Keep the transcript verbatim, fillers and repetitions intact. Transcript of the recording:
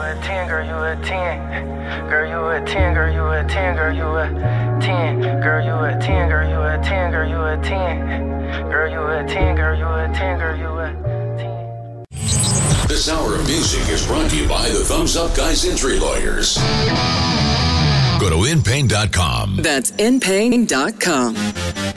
a ten, girl, you a ten. Girl, you a ten, girl, you a ten, girl, you a ten. Girl, you a ten, girl, you a ten, girl, you a ten. Girl, you a ten, girl, you a ten, girl, you a ten. This hour of music is brought to you by the Thumbs Up Guys Injury Lawyers. Go to in pain dot com. That's in pain dot com.